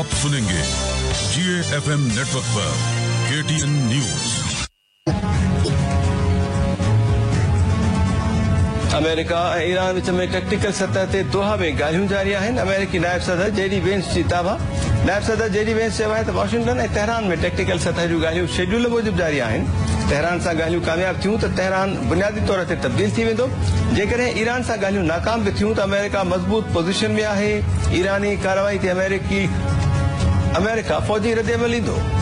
आप सुनेंगे GAFM network पर KTN news. America ऐं ईरान विच में टेक्टिकल सतह ते दोहा में ॻाल्हियूं जारी आहिनि। अमेरिकी नायब सदर जेडी वेंस जी दावा। नायब सदर जेडी वेंस चयो आहे त वॉशिंगटन ऐं तेहरान में टेक्टिकल सतह जूं ॻाल्हियूं शेड्यूल मूजिब जारी आहिनि। तेहरान सां ॻाल्हियूं कामयाब थियूं त तेहरान बुनियादी तौर ते तब्दील थी वेंदो। जेकॾहिं ईरान सां ॻाल्हियूं नाकाम बि थियूं त अमेरिका मज़बूत पोज़ीशन में आहे। ईरानी कार्रवाई ते अमेरिका फ़ौजी रद्दअमल ईंदो।